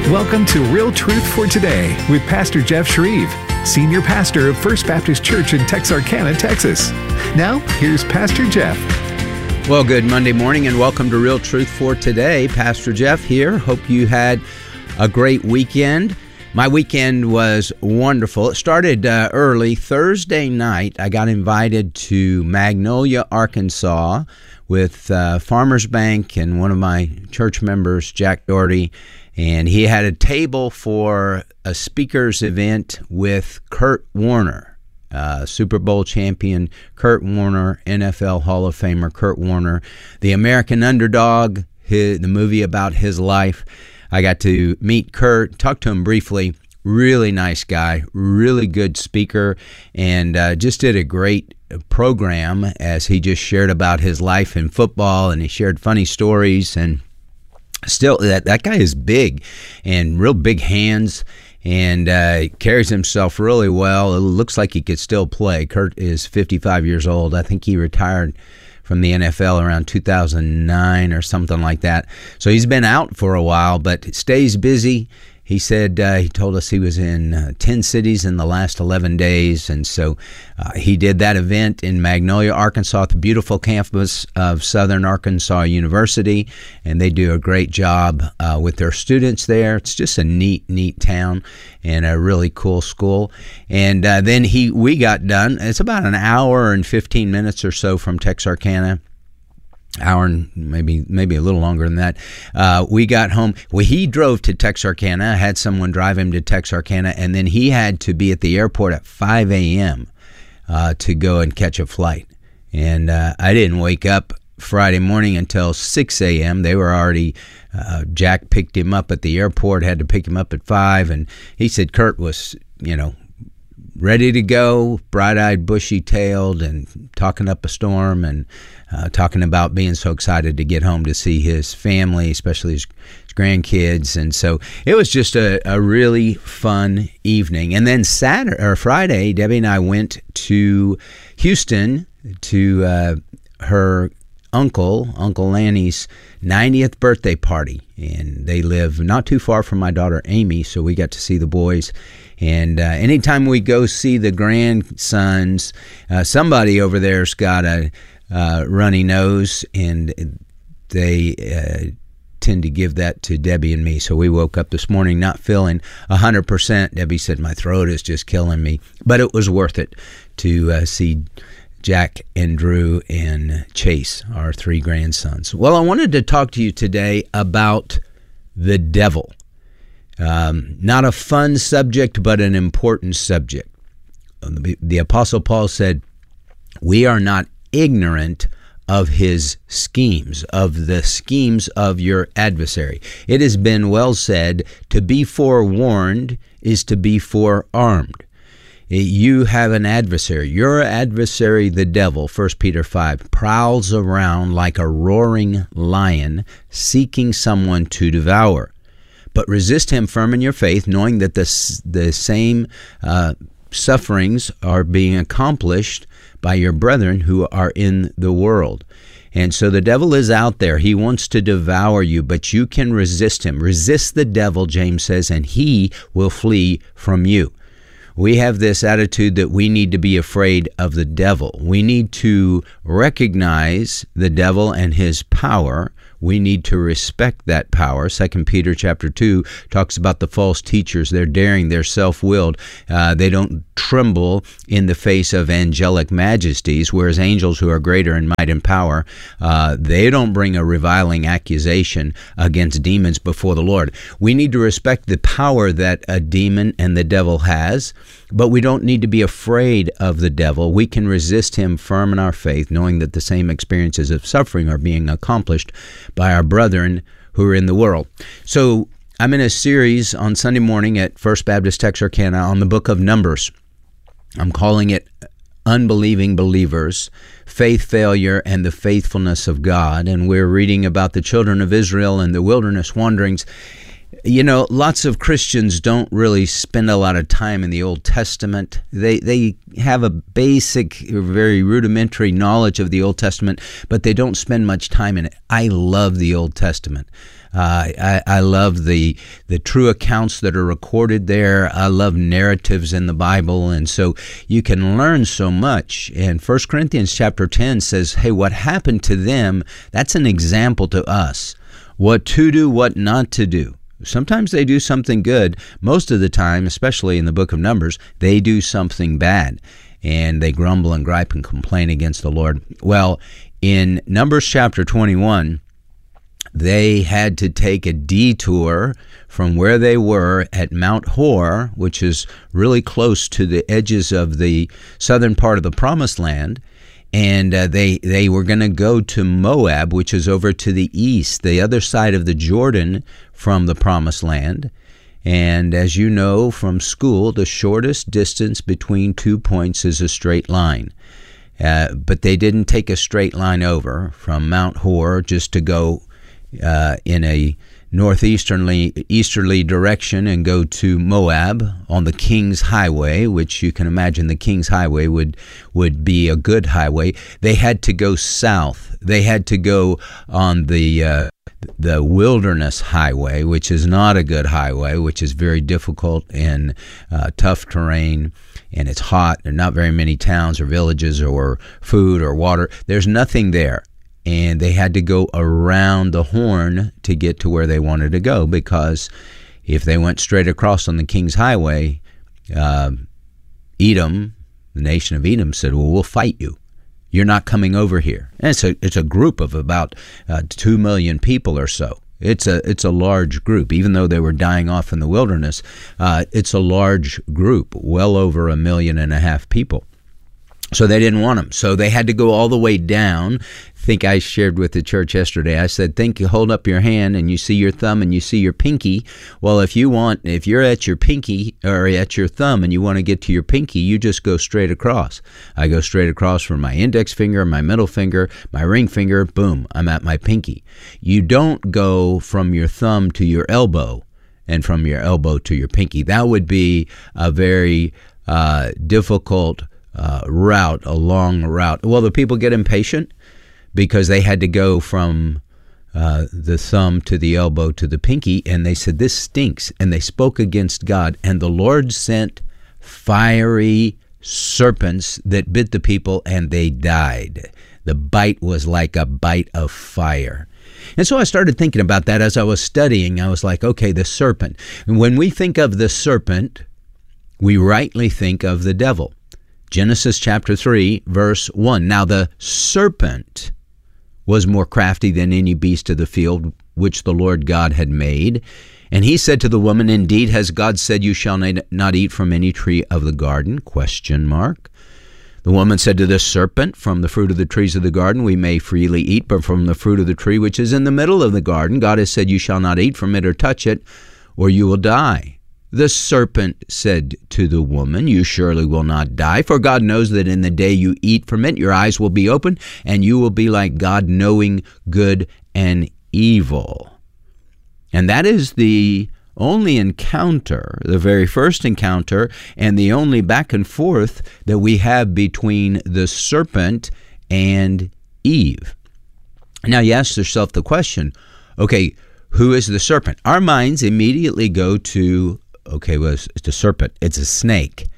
Welcome to Real Truth for Today with Pastor Jeff Shreve, Senior Pastor of First Baptist Church in Texarkana, Texas. Now, here's Pastor Jeff. Well, good Monday morning and welcome to Real Truth for Today. Pastor Jeff here. Hope you had a great weekend. My weekend was wonderful. It started early. Thursday night, I got invited to Magnolia, Arkansas with Farmers Bank and one of my church members, Jack Doherty, and he had a table for a speaker's event with Kurt Warner, Super Bowl champion Kurt Warner, NFL Hall of Famer Kurt Warner, the American Underdog, the movie about his life. I got to meet Kurt, talk to him briefly. Really nice guy, really good speaker, and just did a great program as he just shared about his life in football, and he shared funny stories. And still, that guy is big and real big hands, and carries himself really well. It looks like he could still play. Kurt is 55 years old. I think he retired from the NFL around 2009 or something like that. So he's been out for a while, but stays busy. He said he told us he was in 10 cities in the last 11 days, and so he did that event in Magnolia, Arkansas, the beautiful campus of Southern Arkansas University, and they do a great job with their students there. It's just a neat town and a really cool school. And then we got done. It's about an hour and 15 minutes or so from Texarkana. Hour and maybe a little longer than that. We got home. Well, he drove to Texarkana, had someone drive him to Texarkana, and then he had to be at the airport at 5 a.m. To go and catch a flight. And I didn't wake up Friday morning until 6 a.m. They were already, Jack picked him up at the airport, had to pick him up at 5, and he said Kurt was, ready to go, bright-eyed, bushy-tailed, and talking up a storm, and talking about being so excited to get home to see his family, especially his grandkids. And so it was just a really fun evening. And then Friday, Debbie and I went to Houston to her Uncle Lanny's 90th birthday party, and they live not too far from my daughter Amy, so we got to see the boys. And anytime we go see the grandsons, somebody over there's got a runny nose, and they tend to give that to Debbie and me. So we woke up this morning not feeling 100%. Debbie said my throat is just killing me, but it was worth it to see Jack and Drew and Chase, our 3 grandsons. Well, I wanted to talk to you today about the devil. Not a fun subject, but an important subject. The Apostle Paul said, we are not ignorant of his schemes, of the schemes of your adversary. It has been well said, to be forewarned is to be forearmed. You have an adversary. Your adversary, the devil, 1 Peter 5, prowls around like a roaring lion, seeking someone to devour. But resist him firm in your faith, knowing that the same sufferings are being accomplished by your brethren who are in the world. And so the devil is out there. He wants to devour you, but you can resist him. Resist the devil, James says, and he will flee from you. We have this attitude that we need to be afraid of the devil. We need to recognize the devil and his power. We need to respect that power. 2 Peter chapter 2 talks about the false teachers. They're daring, they're self-willed. They don't tremble in the face of angelic majesties, whereas angels who are greater in might and power, they don't bring a reviling accusation against demons before the Lord. We need to respect the power that a demon and the devil has, but we don't need to be afraid of the devil. We can resist him firm in our faith, knowing that the same experiences of suffering are being accomplished by our brethren who are in the world. So I'm in a series on Sunday morning at First Baptist Texarkana on the book of Numbers. I'm calling it Unbelieving Believers, Faith Failure and the Faithfulness of God. And we're reading about the children of Israel and the wilderness wanderings. You know, lots of Christians don't really spend a lot of time in the Old Testament. They have a basic, very rudimentary knowledge of the Old Testament, but they don't spend much time in it. I love the Old Testament. I love the true accounts that are recorded there. I love narratives in the Bible, and so you can learn so much. And 1 Corinthians chapter 10 says, hey, what happened to them, that's an example to us. What to do, what not to do. Sometimes they do something good. Most of the time, especially in the book of Numbers, they do something bad, and they grumble and gripe and complain against the Lord. Well, in Numbers chapter 21, they had to take a detour from where they were at Mount Hor, which is really close to the edges of the southern part of the Promised Land. And they were going to go to Moab, which is over to the east, the other side of the Jordan from the Promised Land. And as you know from school, the shortest distance between 2 points is a straight line. But they didn't take a straight line over from Mount Hor just to go in a easterly direction and go to Moab on the King's Highway, which you can imagine the King's Highway would be a good highway. They had to go south. They had to go on the Wilderness Highway, which is not a good highway, which is very difficult and tough terrain, and it's hot. There are not very many towns or villages or food or water. There's nothing there. And they had to go around the Horn to get to where they wanted to go, because if they went straight across on the King's Highway, Edom, the nation of Edom, said, well, we'll fight you. You're not coming over here. And it's a group of about 2 million people or so. It's a large group. Even though they were dying off in the wilderness, it's a large group, well over 1.5 million people. So they didn't want them. So they had to go all the way down. I think I shared with the church yesterday. I said, you hold up your hand and you see your thumb and you see your pinky. Well, if you're at your pinky or at your thumb and you want to get to your pinky, you just go straight across. I go straight across from my index finger, my middle finger, my ring finger, boom, I'm at my pinky. You don't go from your thumb to your elbow and from your elbow to your pinky. That would be a very difficult route, a long route. Well, the people get impatient because they had to go from the thumb to the elbow to the pinky, and they said, this stinks. And they spoke against God, and the Lord sent fiery serpents that bit the people, and they died. The bite was like a bite of fire. And so I started thinking about that as I was studying. I was like, okay, the serpent. And when we think of the serpent, we rightly think of the devil. Genesis chapter 3, verse 1. Now the serpent was more crafty than any beast of the field which the Lord God had made. And he said to the woman, indeed, has God said, you shall not eat from any tree of the garden? ? The woman said to the serpent, from the fruit of the trees of the garden we may freely eat, but from the fruit of the tree which is in the middle of the garden, God has said, you shall not eat from it or touch it, or you will die. The serpent said to the woman, you surely will not die, for God knows that in the day you eat from it, your eyes will be open, and you will be like God, knowing good and evil. And that is the only encounter, the very first encounter, and the only back and forth that we have between the serpent and Eve. Now you ask yourself the question, okay, who is the serpent? Our minds immediately go to, okay, well, it's a serpent. It's a snake.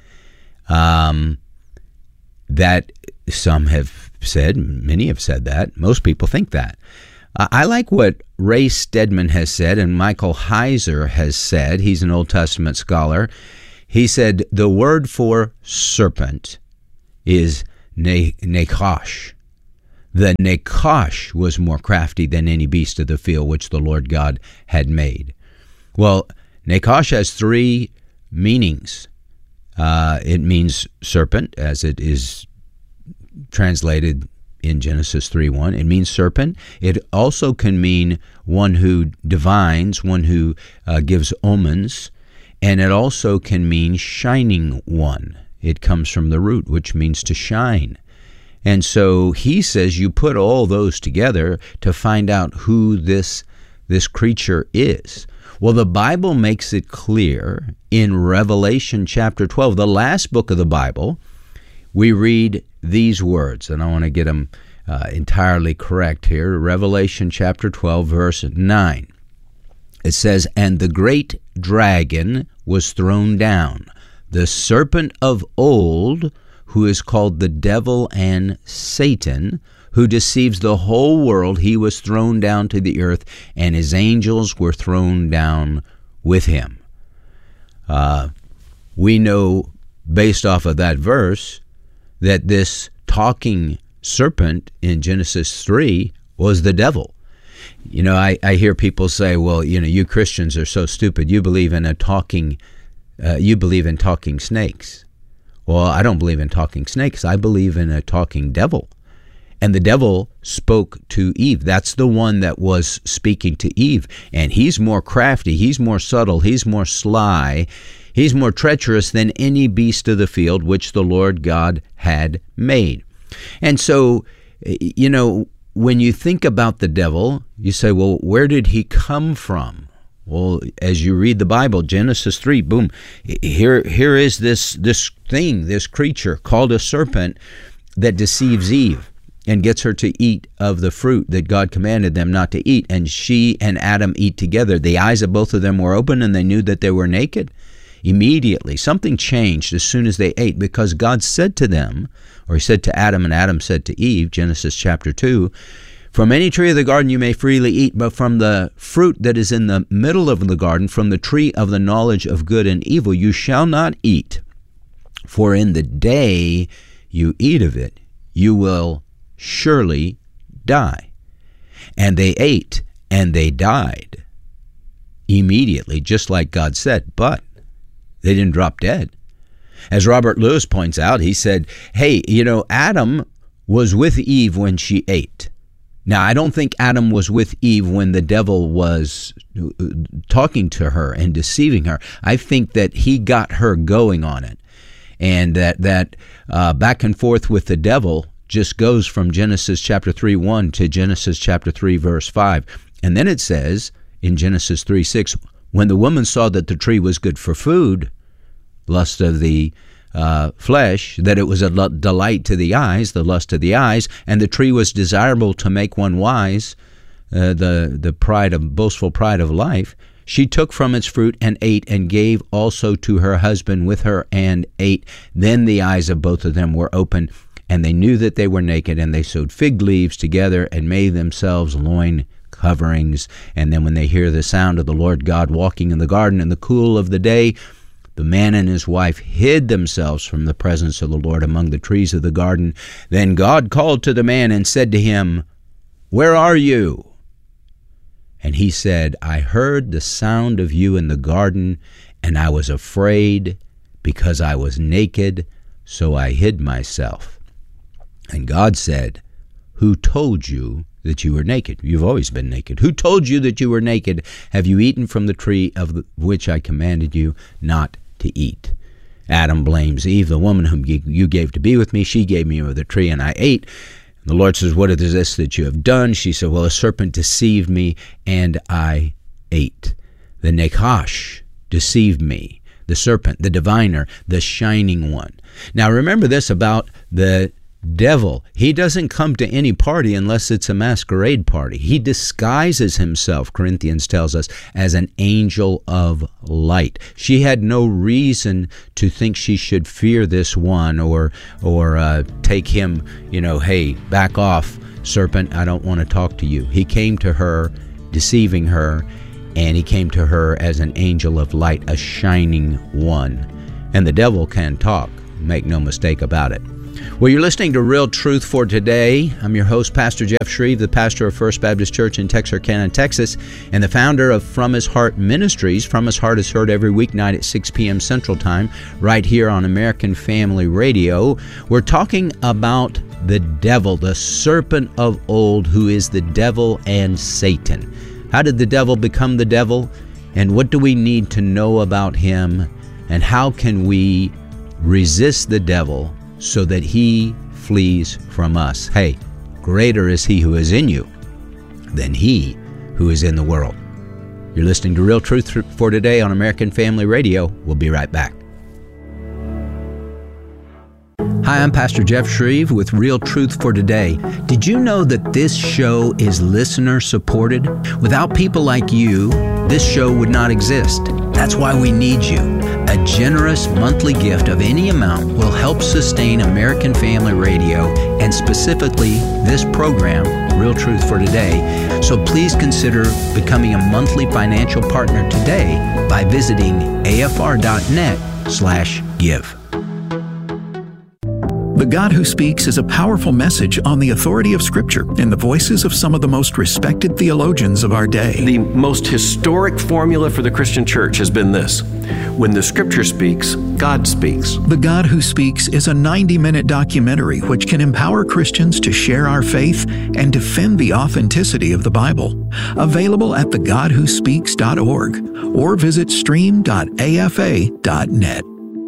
That some have said, many have said that. Most people think that. I like what Ray Stedman has said, and Michael Heiser has said. He's an Old Testament scholar. He said the word for serpent is Nakash. The Nakash was more crafty than any beast of the field which the Lord God had made. Well, Nakash has 3 meanings. It means serpent, as it is translated in Genesis 3:1. It means serpent. It also can mean one who divines, one who gives omens, and it also can mean shining one. It comes from the root, which means to shine. And so he says you put all those together to find out who this creature is. Well, the Bible makes it clear in Revelation chapter 12, the last book of the Bible. We read these words, and I want to get them entirely correct here. Revelation chapter 12, verse 9. It says, "And the great dragon was thrown down, the serpent of old, who is called the devil and Satan, who deceives the whole world. He was thrown down to the earth, and his angels were thrown down with him." We know, based off of that verse, that this talking serpent in Genesis 3 was the devil. You know, I hear people say, well, you know, you Christians are so stupid. You believe in talking snakes. Well, I don't believe in talking snakes. I believe in a talking devil. And the devil spoke to Eve. That's the one that was speaking to Eve. And he's more crafty. He's more subtle. He's more sly. He's more treacherous than any beast of the field which the Lord God had made. And so, you know, when you think about the devil, you say, well, where did he come from? Well, as you read the Bible, Genesis 3, boom, here is this thing, this creature called a serpent that deceives Eve and gets her to eat of the fruit that God commanded them not to eat. And she and Adam eat together. The eyes of both of them were open, and they knew that they were naked. Immediately, something changed as soon as they ate, because God said to them, or he said to Adam, and Adam said to Eve, Genesis chapter 2, "From any tree of the garden you may freely eat, but from the fruit that is in the middle of the garden, from the tree of the knowledge of good and evil, you shall not eat. For in the day you eat of it, you will surely die." And they ate, and they died immediately, just like God said, but they didn't drop dead. As Robert Lewis points out, he said, hey, you know, Adam was with Eve when she ate. Now, I don't think Adam was with Eve when the devil was talking to her and deceiving her. I think that he got her going on it. And that back and forth with the devil just goes from Genesis chapter 3:1 to Genesis chapter 3, verse 5. And then it says in Genesis 3:6, "When the woman saw that the tree was good for food," lust of the flesh, "that it was a delight to the eyes," the lust of the eyes, "and the tree was desirable to make one wise," the boastful pride of life, "she took from its fruit and ate, and gave also to her husband with her and ate. Then the eyes of both of them were open, and they knew that they were naked, and they sewed fig leaves together and made themselves loin coverings. And then when they hear the sound of the Lord God walking in the garden in the cool of the day, the man and his wife hid themselves from the presence of the Lord among the trees of the garden. Then God called to the man and said to him, 'Where are you?' And he said, 'I heard the sound of you in the garden, and I was afraid because I was naked, so I hid myself.' And God said, 'Who told you that you were naked? You've always been naked. Who told you that you were naked? Have you eaten from the tree of which I commanded you not to eat?' Adam blames Eve, 'The woman whom you gave to be with me, she gave me of the tree, and I ate.' And the Lord says, 'What is this that you have done?' She said, 'Well, a serpent deceived me, and I ate.' The Nachash deceived me, the serpent, the diviner, the shining one." Now remember this about the devil. He doesn't come to any party unless it's a masquerade party. He disguises himself, Corinthians tells us, as an angel of light. She had no reason to think she should fear this one or take him, hey, back off, serpent, I don't want to talk to you. He came to her, deceiving her, and he came to her as an angel of light, a shining one. And the devil can talk, make no mistake about it. Well, you're listening to Real Truth for Today. I'm your host, Pastor Jeff Shreve, the pastor of First Baptist Church in Texarkana, Texas, and the founder of From His Heart Ministries. From His Heart is heard every weeknight at 6 p.m. Central Time, right here on American Family Radio. We're talking about the devil, the serpent of old, who is the devil and Satan. How did the devil become the devil? And what do we need to know about him? And how can we resist the devil so that he flees from us? Hey, greater is he who is in you than he who is in the world. You're listening to Real Truth for Today on American Family Radio. We'll be right back. Hi, I'm Pastor Jeff Shreve with Real Truth for Today. Did you know that this show is listener supported? Without people like you, this show would not exist. That's why we need you. A generous monthly gift of any amount will help sustain American Family Radio and specifically this program, Real Truth for Today. So please consider becoming a monthly financial partner today by visiting afr.net/give. The God Who Speaks is a powerful message on the authority of Scripture in the voices of some of the most respected theologians of our day. The most historic formula for the Christian church has been this: when the Scripture speaks, God speaks. The God Who Speaks is a 90-minute documentary which can empower Christians to share our faith and defend the authenticity of the Bible. Available at thegodwhospeaks.org or visit stream.afa.net.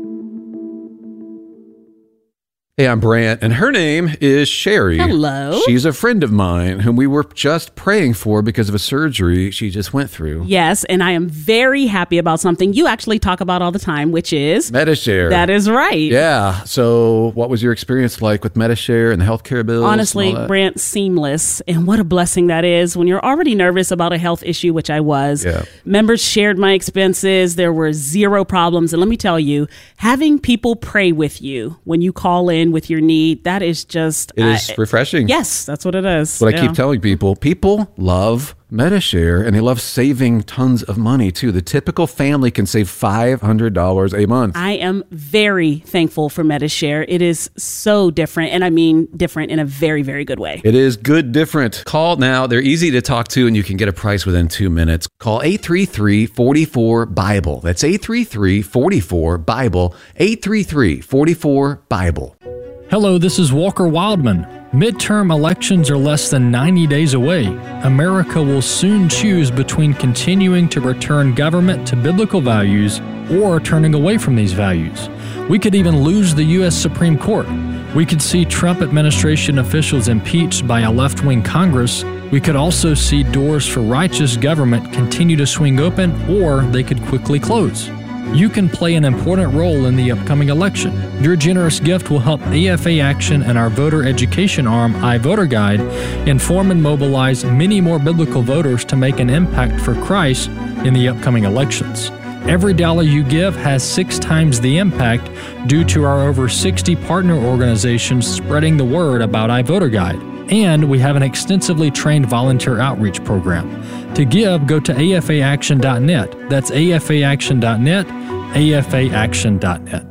Hey, I'm Brant, and her name is Sherry. Hello. She's a friend of mine whom we were just praying for because of a surgery she just went through. Yes, and I am very happy about something you actually talk about all the time, which is Medi-Share. That is right. Yeah. So what was your experience like with Medi-Share and the healthcare bills? Honestly, Brant, seamless. And what a blessing that is when you're already nervous about a health issue, which I was. Yeah. Members shared my expenses. There were zero problems. And let me tell you, having people pray with you when you call in with your need, that is just... It is refreshing. Yes, that's what it is. What I keep telling people. People love Medi-Share, and they love saving tons of money, too. The typical family can save $500 a month. I am very thankful for Medi-Share. It is so different, and I mean different in a very, very good way. It is good different. Call now. They're easy to talk to, and you can get a price within 2 minutes. Call 833-44-BIBLE. That's 833-44-BIBLE. 833-44-BIBLE. Hello, this is Walker Wildman. Midterm elections are less than 90 days away. America will soon choose between continuing to return government to biblical values or turning away from these values. We could even lose the U.S. Supreme Court. We could see Trump administration officials impeached by a left-wing Congress. We could also see doors for righteous government continue to swing open, or they could quickly close. You can play an important role in the upcoming election. Your generous gift will help AFA Action and our voter education arm, iVoter Guide, inform and mobilize many more biblical voters to make an impact for Christ in the upcoming elections. Every dollar you give has 6 times the impact due to our over 60 partner organizations spreading the word about iVoter Guide. And we have an extensively trained volunteer outreach program. To give, go to afaaction.net. That's afaaction.net, afaaction.net.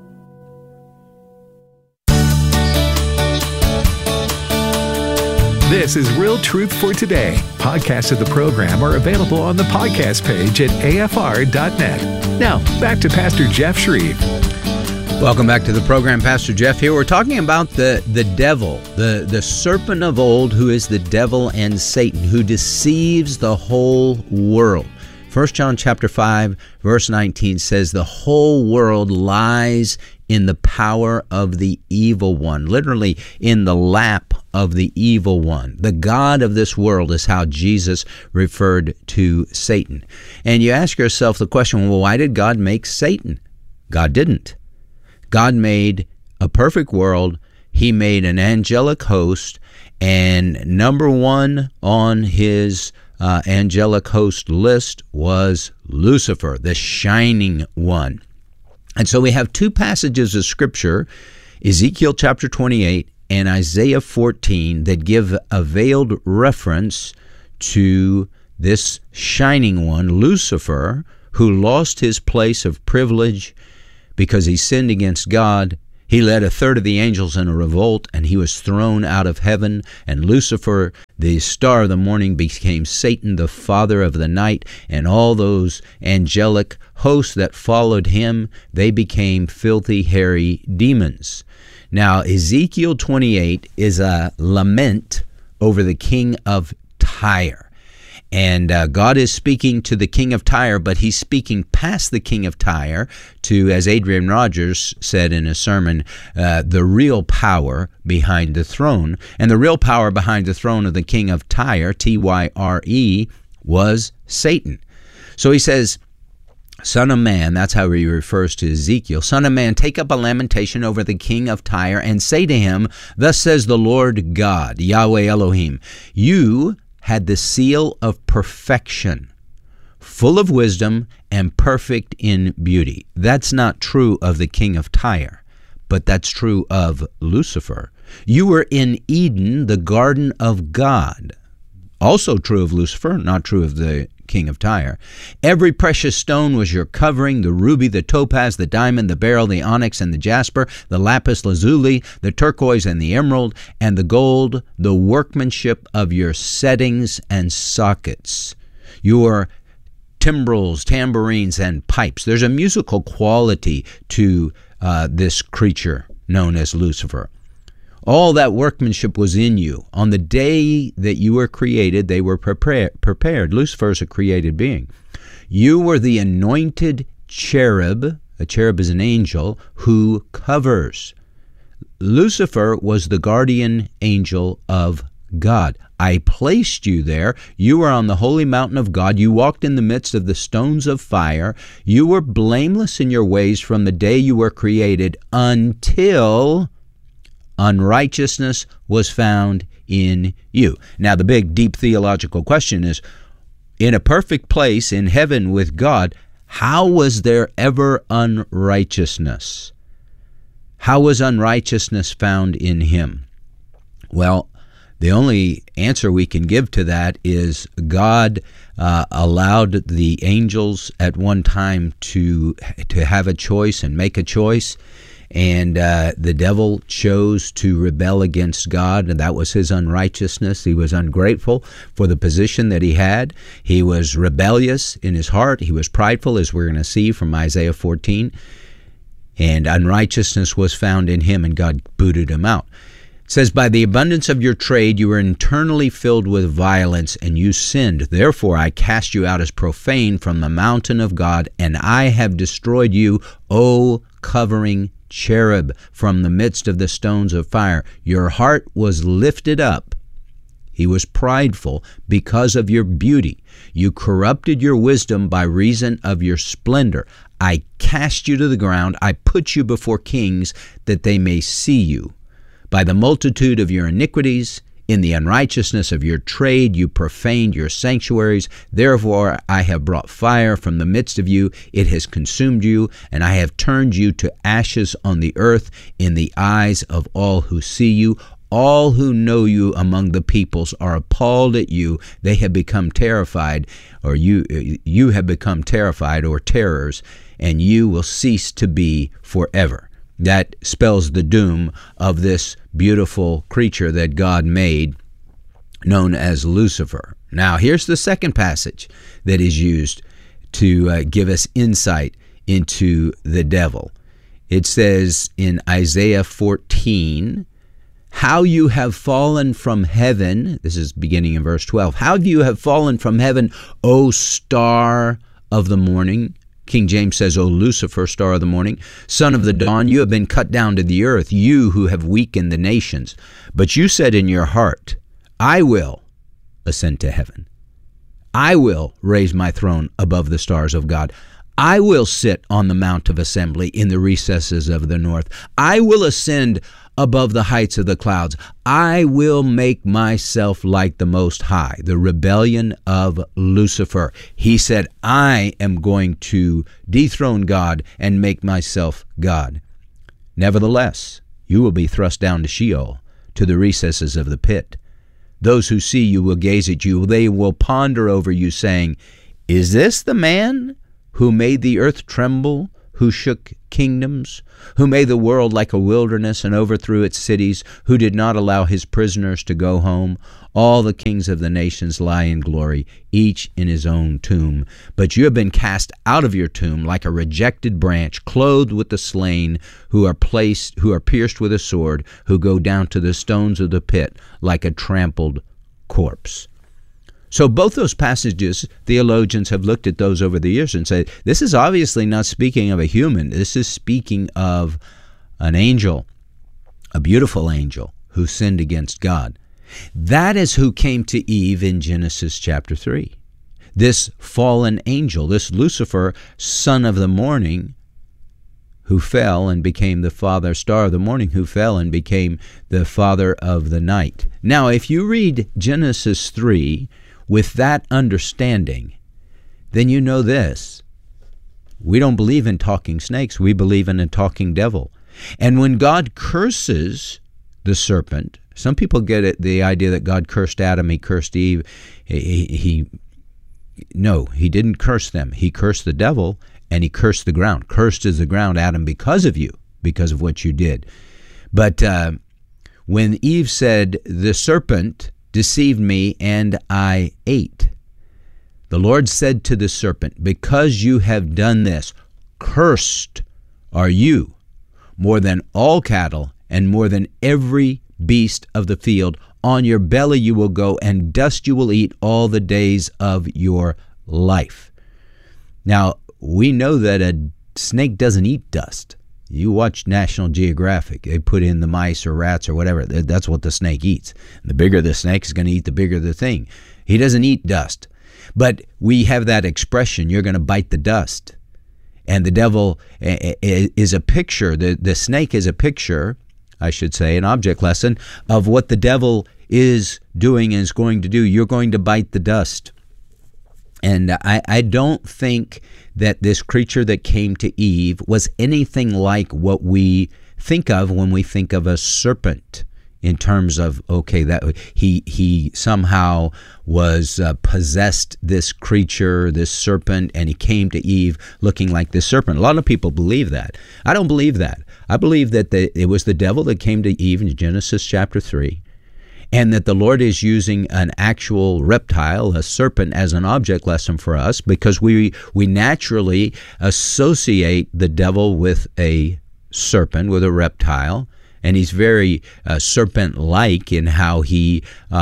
This is Real Truth for Today. Podcasts of the program are available on the podcast page at afr.net. Now, back to Pastor Jeff Shreve. Welcome back to the program. Pastor Jeff here. We're talking about the devil, the serpent of old, who is the devil and Satan, who deceives the whole world. 1 John chapter 5, verse 19 says, the whole world lies in the power of the evil one, literally in the lap of the evil one. The God of this world is how Jesus referred to Satan. And you ask yourself the question, well, why did God make Satan? God didn't. God made a perfect world. He made an angelic host, and number one on his angelic host list was Lucifer, the shining one. And so we have 2 passages of Scripture, Ezekiel chapter 28 and Isaiah 14, that give a veiled reference to this shining one, Lucifer, who lost his place of privilege because he sinned against God. He led a third of the angels in a revolt, and he was thrown out of heaven. And Lucifer, the star of the morning, became Satan, the father of the night. And all those angelic hosts that followed him, they became filthy, hairy demons. Now, Ezekiel 28 is a lament over the king of Tyre. And God is speaking to the king of Tyre, but he's speaking past the king of Tyre to, as Adrian Rogers said in a sermon, the real power behind the throne. And the real power behind the throne of the king of Tyre, Tyre, was Satan. So he says, Son of man, that's how he refers to Ezekiel. Son of man, take up a lamentation over the king of Tyre and say to him, thus says the Lord God, Yahweh Elohim, you had the seal of perfection, full of wisdom and perfect in beauty. That's not true of the king of Tyre, but that's true of Lucifer. You were in Eden, the garden of God. Also true of Lucifer, not true of the king of Tyre. Every precious stone was your covering, the ruby, the topaz, the diamond, the beryl, the onyx, and the jasper, the lapis lazuli, the turquoise, and the emerald, and the gold, the workmanship of your settings and sockets. Your timbrels, tambourines, and pipes. There's a musical quality to this creature known as Lucifer. All that workmanship was in you. On the day that you were created, they were prepared. Lucifer is a created being. You were the anointed cherub. A cherub is an angel who covers. Lucifer was the guardian angel of God. I placed you there. You were on the holy mountain of God. You walked in the midst of the stones of fire. You were blameless in your ways from the day you were created until unrighteousness was found in you. Now, the big, deep theological question is, in a perfect place in heaven with God, how was there ever unrighteousness? How was unrighteousness found in him? Well, the only answer we can give to that is God allowed the angels at one time to have a choice and make a choice. And the devil chose to rebel against God, and that was his unrighteousness. He was ungrateful for the position that he had. He was rebellious in his heart. He was prideful, as we're going to see from Isaiah 14. And unrighteousness was found in him, and God booted him out. It says, by the abundance of your trade, you were internally filled with violence, and you sinned. Therefore, I cast you out as profane from the mountain of God, and I have destroyed you, O covering cherub, from the midst of the stones of fire. Your heart was lifted up. He was prideful because of your beauty. You corrupted your wisdom by reason of your splendor. I cast you to the ground. I put you before kings that they may see you. By the multitude of your iniquities, in the unrighteousness of your trade, you profaned your sanctuaries. Therefore, I have brought fire from the midst of you. It has consumed you, and I have turned you to ashes on the earth in the eyes of all who see you. All who know you among the peoples are appalled at you. They have become terrified, or you have become terrified, or terrors, and you will cease to be forever. That spells the doom of this beautiful creature that God made, known as Lucifer. Now, here's the second passage that is used to give us insight into the devil. It says in Isaiah 14, how you have fallen from heaven, this is beginning in verse 12, how you have fallen from heaven, O star of the morning. King James says, O Lucifer, star of the morning, son of the dawn, you have been cut down to the earth, you who have weakened the nations. But you said in your heart, I will ascend to heaven. I will raise my throne above the stars of God. I will sit on the mount of assembly in the recesses of the north. I will ascend above the heights of the clouds. I will make myself like the Most High. The rebellion of Lucifer. He said, I am going to dethrone God and make myself God. Nevertheless, you will be thrust down to Sheol, to the recesses of the pit. Those who see you will gaze at you. They will ponder over you, saying, is this the man who made the earth tremble, who shook kingdoms, who made the world like a wilderness and overthrew its cities, who did not allow his prisoners to go home? All the kings of the nations lie in glory, each in his own tomb. But you have been cast out of your tomb like a rejected branch, clothed with the slain, who are pierced with a sword, who go down to the stones of the pit like a trampled corpse. So both those passages, theologians have looked at those over the years and said, this is obviously not speaking of a human. This is speaking of an angel, a beautiful angel who sinned against God. That is who came to Eve in Genesis chapter 3. this fallen angel, this Lucifer, son of the morning, who fell and became the father, star of the morning, who fell and became the father of the night. Now, if you read Genesis 3 with that understanding, then you know this. We don't believe in talking snakes. We believe in a talking devil. And when God curses the serpent, some people get it, the idea that God cursed Adam, he cursed Eve. No, he didn't curse them. He cursed the devil, and he cursed the ground. Cursed is the ground, Adam, because of you, because of what you did. But when Eve said, the serpent deceived me and I ate, the Lord said to the serpent, because you have done this, cursed are you more than all cattle and more than every beast of the field. On your belly you will go, and dust you will eat all the days of your life. Now, we know that a snake doesn't eat dust. You watch National Geographic. They put in the mice or rats or whatever. That's what the snake eats. The bigger the snake is going to eat, the bigger the thing. He doesn't eat dust. But we have that expression, you're going to bite the dust. And the devil is a picture, the snake is a picture, I should say, an object lesson of what the devil is doing and is going to do. You're going to bite the dust. And I don't think that this creature that came to Eve was anything like what we think of when we think of a serpent, in terms of, okay, that he somehow was possessed, this creature, this serpent, and he came to Eve looking like this serpent. A lot of people believe that. I don't believe that. I believe that it was the devil that came to Eve in Genesis chapter 3. And that the Lord is using an actual reptile, a serpent, as an object lesson for us, because we naturally associate the devil with a serpent, with a reptile, and he's very serpent-like in how he,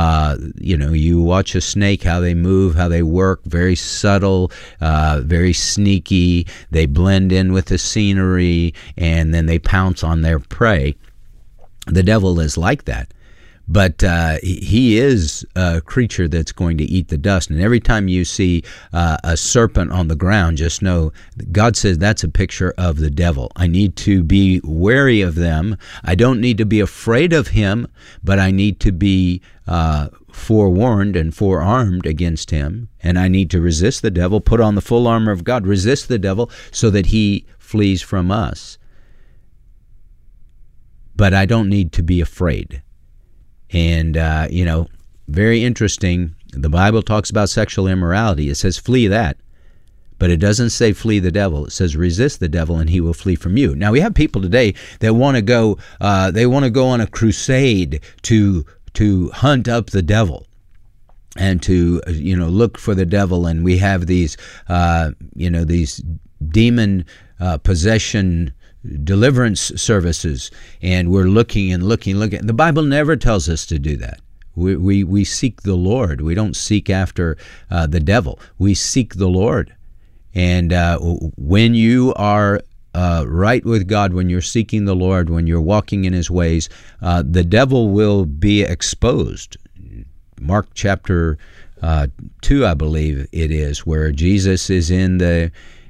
you watch a snake, how they move, how they work, very subtle, very sneaky. They blend in with the scenery, and then they pounce on their prey. The devil is like that. But he is a creature that's going to eat the dust. And every time you see a serpent on the ground, just know God says that's a picture of the devil. I need to be wary of them. I don't need to be afraid of him, but I need to be forewarned and forearmed against him. And I need to resist the devil, put on the full armor of God, resist the devil so that he flees from us. But I don't need to be afraid. And, very interesting. The Bible talks about sexual immorality. It says flee that. But it doesn't say flee the devil. It says resist the devil and he will flee from you. Now, we have people today that want to go, on a crusade to hunt up the devil and to, look for the devil. And we have these, these demon possession deliverance services, and we're looking. The Bible never tells us to do that. We seek the Lord. We don't seek after the devil. We seek the Lord. And when you are right with God, when you're seeking the Lord, when you're walking in his ways, the devil will be exposed. Mark chapter 2, I believe it is, where Jesus is in the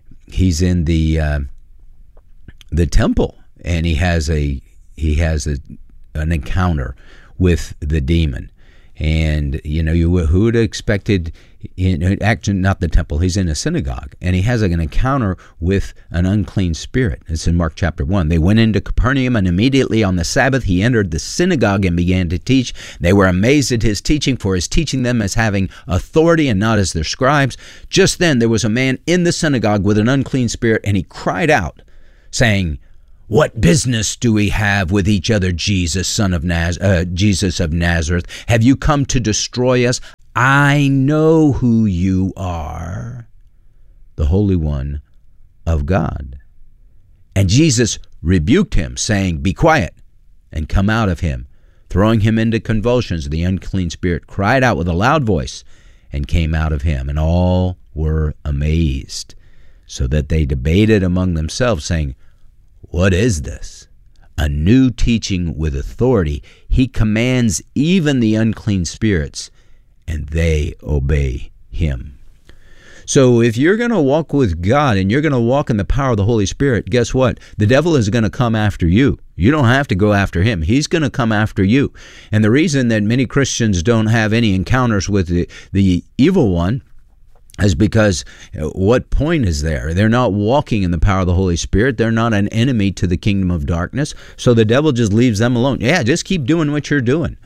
temple, and he has an encounter with the demon. And who would have expected, actually not the temple, he's in a synagogue, and he has an encounter with an unclean spirit. It's in Mark chapter 1. They went into Capernaum, and immediately on the Sabbath he entered the synagogue and began to teach. They were amazed at his teaching, for his teaching them as having authority and not as their scribes. Just then there was a man in the synagogue with an unclean spirit, and he cried out, saying, "What business do we have with each other, Jesus of Nazareth? Have you come to destroy us? I know who you are, the Holy One of God." And Jesus rebuked him, saying, "Be quiet, and come out of him." Throwing him into convulsions, the unclean spirit cried out with a loud voice and came out of him. And all were amazed, so that they debated among themselves, saying, "What is this? A new teaching with authority. He commands even the unclean spirits, and they obey him." So if you're going to walk with God and you're going to walk in the power of the Holy Spirit, guess what? The devil is going to come after you. You don't have to go after him. He's going to come after you. And the reason that many Christians don't have any encounters with the evil one is because what point is there? They're not walking in the power of the Holy Spirit. They're not an enemy to the kingdom of darkness. So the devil just leaves them alone. Yeah, just keep doing what you're doing.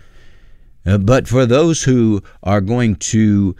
But for those who are going to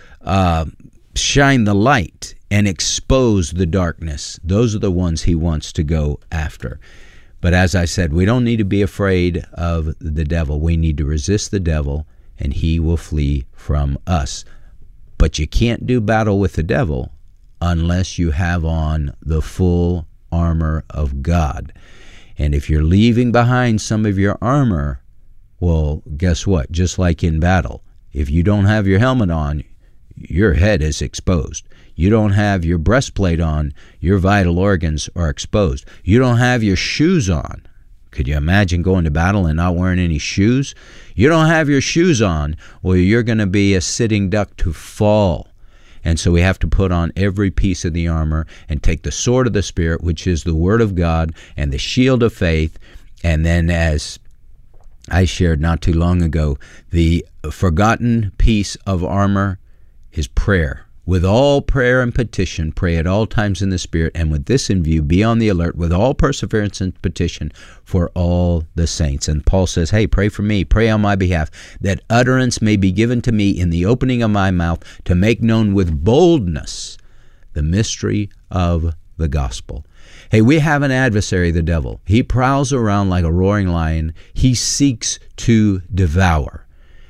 shine the light and expose the darkness, those are the ones he wants to go after. But as I said, we don't need to be afraid of the devil. We need to resist the devil, and he will flee from us. But you can't do battle with the devil unless you have on the full armor of God. And if you're leaving behind some of your armor, well, guess what? Just like in battle, if you don't have your helmet on, your head is exposed. You don't have your breastplate on, your vital organs are exposed. You don't have your shoes on. Could you imagine going to battle and not wearing any shoes? You don't have your shoes on, well, you're going to be a sitting duck to fall. And so we have to put on every piece of the armor and take the sword of the Spirit, which is the Word of God, and the shield of faith. And then, as I shared not too long ago, the forgotten piece of armor is prayer. With all prayer and petition, pray at all times in the Spirit, and with this in view, be on the alert with all perseverance and petition for all the saints. And Paul says, hey, pray for me, pray on my behalf, that utterance may be given to me in the opening of my mouth to make known with boldness the mystery of the gospel. Hey, we have an adversary, the devil. He prowls around like a roaring lion. He seeks to devour.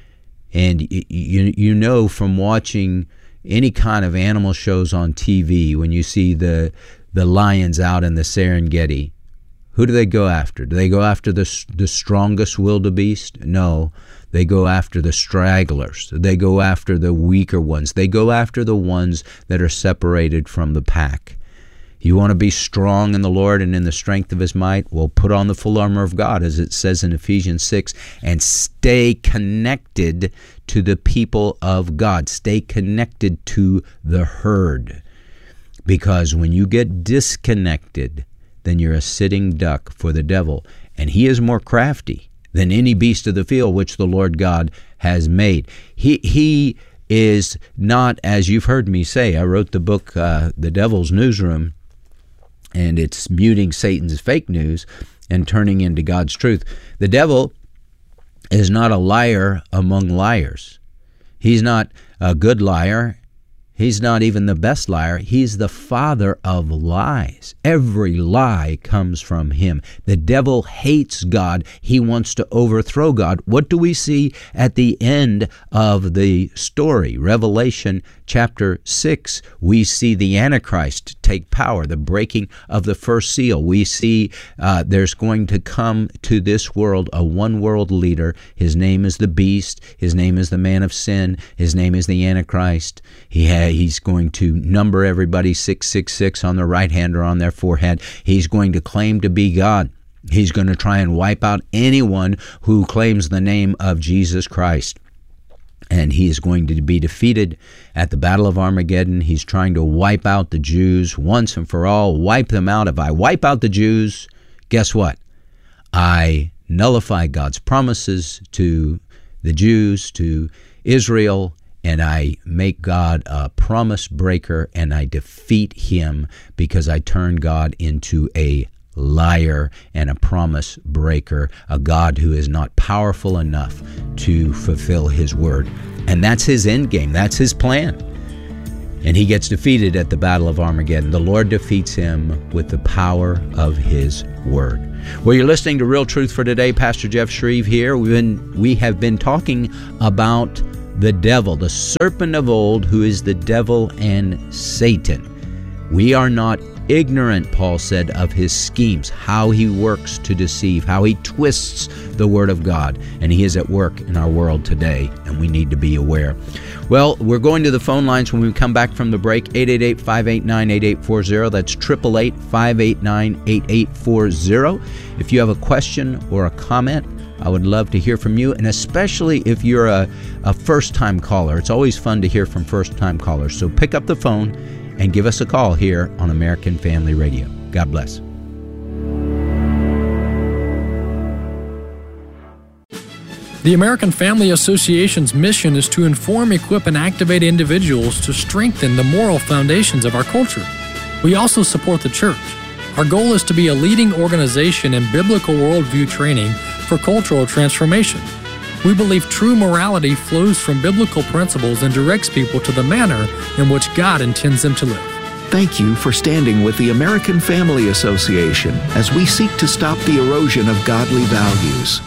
And you know from watching any kind of animal shows on TV, when you see the lions out in the Serengeti, who do they go after? Do they go after the strongest wildebeest? No, they go after the stragglers. They go after the weaker ones. They go after the ones that are separated from the pack. You want to be strong in the Lord and in the strength of his might? Well, put on the full armor of God, as it says in Ephesians 6, and stay connected to the people of God. Stay connected to the herd. Because when you get disconnected, then you're a sitting duck for the devil. And he is more crafty than any beast of the field which the Lord God has made. He is not, as you've heard me say, I wrote the book, The Devil's Newsroom, and it's muting Satan's fake news and turning into God's truth. The devil is not a liar among liars. He's not a good liar. He's not even the best liar. He's the father of lies. Every lie comes from him. The devil hates God. He wants to overthrow God. What do we see at the end of the story? Revelation chapter 6, we see the Antichrist take power, the breaking of the first seal. We see there's going to come to this world a one-world leader. His name is the beast. His name is the man of sin. His name is the Antichrist. He's going to number everybody 666 on their right hand or on their forehead. He's going to claim to be God. He's going to try and wipe out anyone who claims the name of Jesus Christ. And he is going to be defeated at the Battle of Armageddon. He's trying to wipe out the Jews once and for all, wipe them out. If I wipe out the Jews, guess what? I nullify God's promises to the Jews, to Israel, and I make God a promise breaker, and I defeat him because I turn God into a liar and a promise breaker, a God who is not powerful enough to fulfill his word. And that's his end game. That's his plan. And he gets defeated at the Battle of Armageddon. The Lord defeats him with the power of his word. Well, you're listening to Real Truth for Today. Pastor Jeff Shreve here. We have been talking about the devil, the serpent of old, who is the devil and Satan. We are not ignorant, Paul said, of his schemes, how he works to deceive, how he twists the word of God. And he is at work in our world today, and we need to be aware. Well, we're going to the phone lines when we come back from the break. 888-589-8840. That's 888-589-8840. If you have a question or a comment, I would love to hear from you, and especially if you're a first-time caller. It's always fun to hear from first-time callers. So pick up the phone and give us a call here on American Family Radio. God bless. The American Family Association's mission is to inform, equip, and activate individuals to strengthen the moral foundations of our culture. We also support the church. Our goal is to be a leading organization in biblical worldview training for cultural transformation. We believe true morality flows from biblical principles and directs people to the manner in which God intends them to live. Thank you for standing with the American Family Association as we seek to stop the erosion of godly values.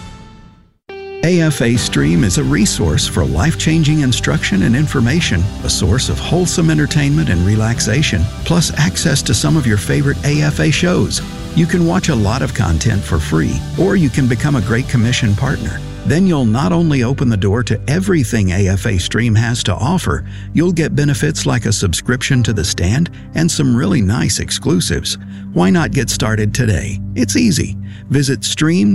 AFA Stream is a resource for life-changing instruction and information, a source of wholesome entertainment and relaxation, plus access to some of your favorite AFA shows. You can watch a lot of content for free, or you can become a Great Commission partner. Then you'll not only open the door to everything AFA Stream has to offer, you'll get benefits like a subscription to The Stand and some really nice exclusives. Why not get started today? It's easy. Visit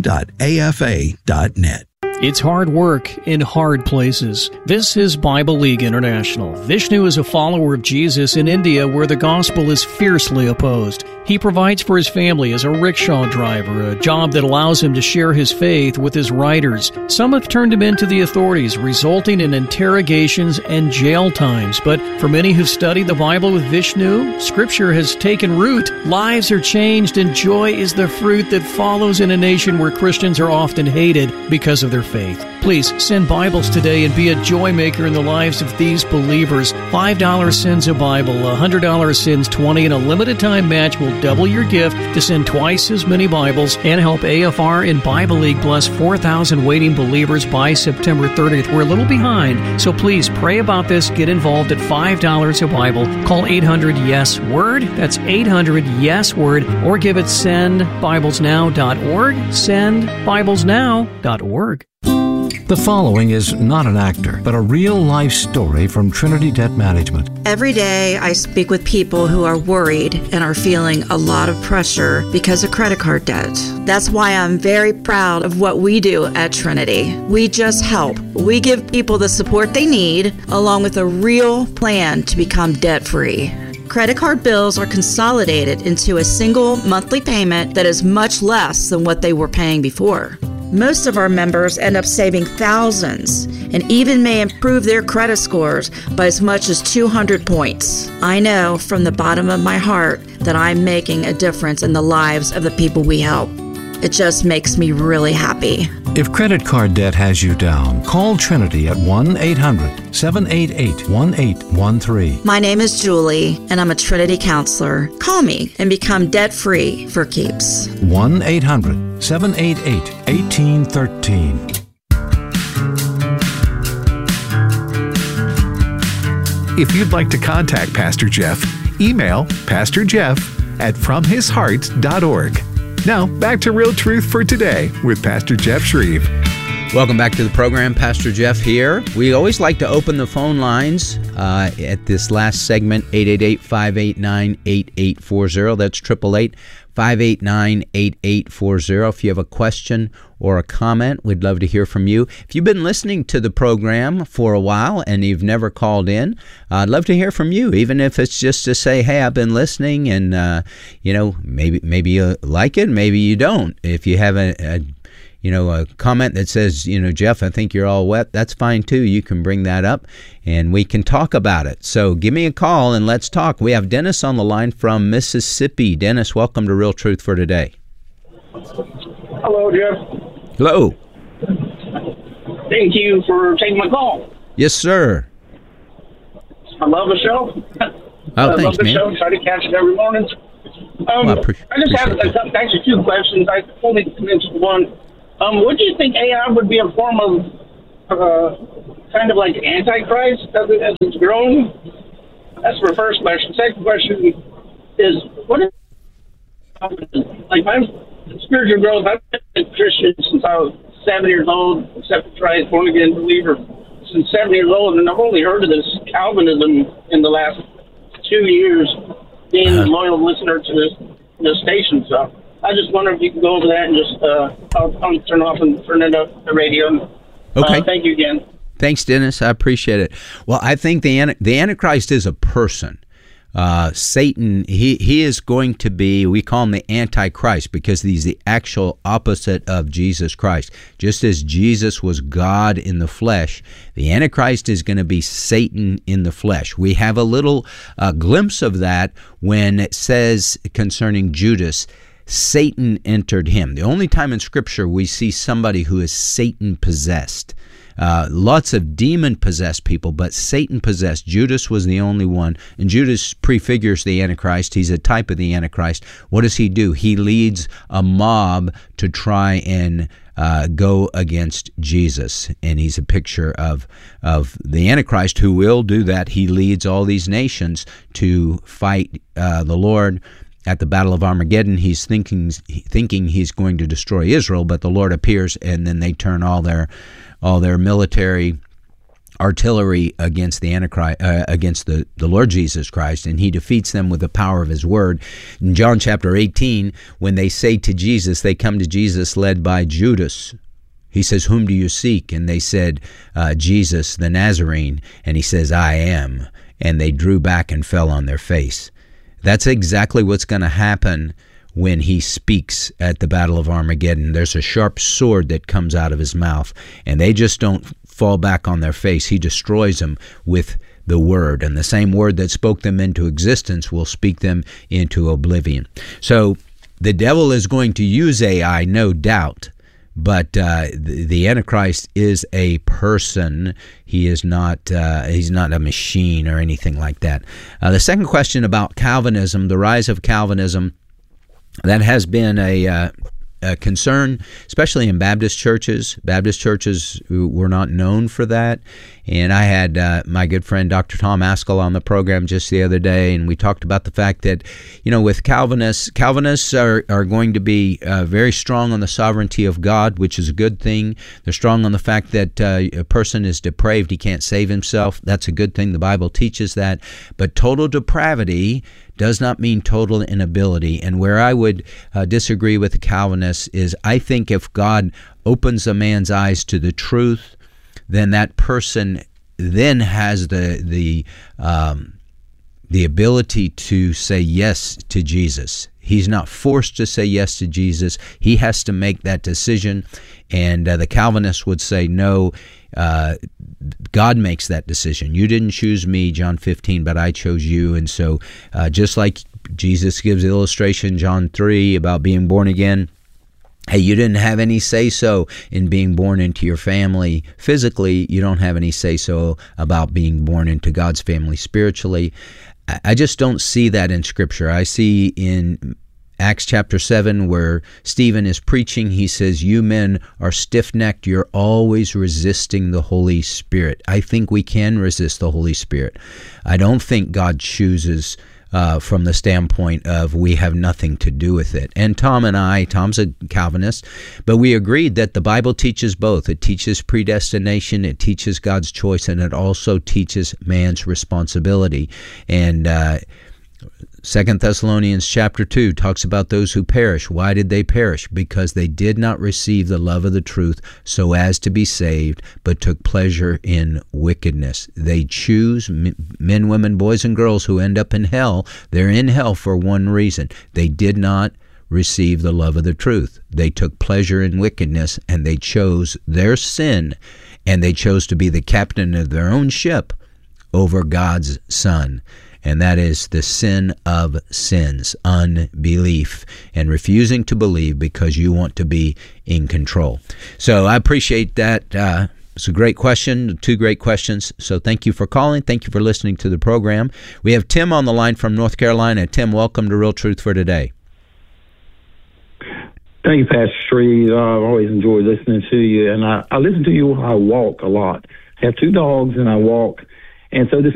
stream.afa.net. It's hard work in hard places. This is Bible League International. Vishnu is a follower of Jesus in India where the gospel is fiercely opposed. He provides for his family as a rickshaw driver, a job that allows him to share his faith with his riders. Some have turned him into the authorities, resulting in interrogations and jail times. But for many who've studied the Bible with Vishnu, Scripture has taken root. Lives are changed, and joy is the fruit that follows in a nation where Christians are often hated because of their faith. Please send Bibles today and be a joy maker in the lives of these believers. $5 sends a Bible, $100 sends 20, and a limited time match will double your gift to send twice as many Bibles and help AFR and Bible League bless 4,000 waiting believers by September 30th. We're a little behind, so please pray about this. Get involved at $5 a Bible. Call 800-YES-WORD. That's 800-YES-WORD, or give it sendbiblesnow.org. Sendbiblesnow.org. The following is not an actor, but a real-life story from Trinity Debt Management. Every day I speak with people who are worried and are feeling a lot of pressure because of credit card debt. That's why I'm very proud of what we do at Trinity. We just help. We give people the support they need, along with a real plan to become debt-free. Credit card bills are consolidated into a single monthly payment that is much less than what they were paying before. Most of our members end up saving thousands and even may improve their credit scores by as much as 200 points. I know from the bottom of my heart that I'm making a difference in the lives of the people we help. It just makes me really happy. If credit card debt has you down, call Trinity at 1-800-788-1813. My name is Julie, and I'm a Trinity counselor. Call me and become debt-free for keeps. 1-800-788-1813. If you'd like to contact Pastor Jeff, email pastorjeff@fromhisheart.org. Now, back to Real Truth for Today with Pastor Jeff Shreve. Welcome back to the program. Pastor Jeff here. We always like to open the phone lines at this last segment, 888-589-8840. That's 888-589-8840. If you have a question or a comment, we'd love to hear from you. If you've been listening to the program for a while and you've never called in, I'd love to hear from you, even if it's just to say, hey, I've been listening, and maybe you like it, maybe you don't. If you have a comment that says, Jeff, I think you're all wet, that's fine too. You can bring that up and we can talk about it. So give me a call and let's talk. We have Dennis on the line from Mississippi. Dennis, welcome to Real Truth for Today. Hello, Jeff. Hello. Thank you for taking my call. Yes, sir. I love the show. Oh, I thanks, love the man. show. Try to catch it every morning. I just have actually two questions. I only mentioned one. What do you think AI would be a form of kind of like Antichrist as it's grown? That's my first question. Second question is, what is like my spiritual growth? I've been a Christian since I was 7 years old, accepted Christ, born again believer since 7 years old, and I've only heard of this Calvinism in the last 2 years, being a loyal listener to this station. So I just wonder if you can go over that and just I'll turn off and turn it up the radio. Okay. Thank you again. Thanks, Dennis. I appreciate it. Well, I think the Antichrist is a person. Satan, he is going to be, we call him the Antichrist because he's the actual opposite of Jesus Christ. Just as Jesus was God in the flesh, the Antichrist is going to be Satan in the flesh. We have a little glimpse of that when it says concerning Judas, Satan entered him. The only time in Scripture we see somebody who is Satan-possessed. Lots of demon-possessed people, but Satan-possessed. Judas was the only one, and Judas prefigures the Antichrist. He's a type of the Antichrist. What does he do? He leads a mob to try and go against Jesus, and he's a picture of the Antichrist who will do that. He leads all these nations to fight the Lord. At the Battle of Armageddon, he's thinking he's going to destroy Israel, but the Lord appears, and then they turn all their military artillery against the Antichrist, against the Lord Jesus Christ, and he defeats them with the power of his word. In John chapter 18, when they say to Jesus, they come to Jesus led by Judas. He says, "Whom do you seek?" And they said, "Jesus the Nazarene." And he says, "I am." And they drew back and fell on their face. That's exactly what's going to happen when he speaks at the Battle of Armageddon. There's a sharp sword that comes out of his mouth, and they just don't fall back on their face. He destroys them with the word, and the same word that spoke them into existence will speak them into oblivion. So the devil is going to use AI, no doubt, but the Antichrist is a person. He is not. He's not a machine or anything like that. The second question about Calvinism, the rise of Calvinism, that has been a concern, especially in Baptist churches. Baptist churches were not known for that. And I had my good friend Dr. Tom Askell on the program just the other day, and we talked about the fact that, with Calvinists are going to be very strong on the sovereignty of God, which is a good thing. They're strong on the fact that a person is depraved, he can't save himself. That's a good thing. The Bible teaches that. But total depravity does not mean total inability. And where I would disagree with the Calvinists is I think if God opens a man's eyes to the truth, then that person then has the ability to say yes to Jesus. He's not forced to say yes to Jesus. He has to make that decision. And the Calvinists would say, no, God makes that decision. You didn't choose me, John 15, but I chose you. And so just like Jesus gives the illustration, John 3, about being born again, hey, you didn't have any say-so in being born into your family physically. You don't have any say-so about being born into God's family spiritually. I just don't see that in Scripture. I see in Acts chapter 7 where Stephen is preaching, he says, you men are stiff-necked. You're always resisting the Holy Spirit. I think we can resist the Holy Spirit. I don't think God chooses from the standpoint of we have nothing to do with it. And Tom's a Calvinist, but we agreed that the Bible teaches both. It teaches predestination, it teaches God's choice, and it also teaches man's responsibility. And 2 Thessalonians chapter 2 talks about those who perish. Why did they perish? Because they did not receive the love of the truth so as to be saved, but took pleasure in wickedness. They choose, men, women, boys, and girls who end up in hell. They're in hell for one reason. They did not receive the love of the truth. They took pleasure in wickedness, and they chose their sin, and they chose to be the captain of their own ship over God's Son. And that is the sin of sins, unbelief, and refusing to believe because you want to be in control. So I appreciate that. It's a great question, two great questions. So thank you for calling. Thank you for listening to the program. We have Tim on the line from North Carolina. Tim, welcome to Real Truth for Today. Thank you, Pastor Shreve. I've always enjoyed listening to you, and I listen to you while I walk a lot. I have two dogs, and I walk. And so this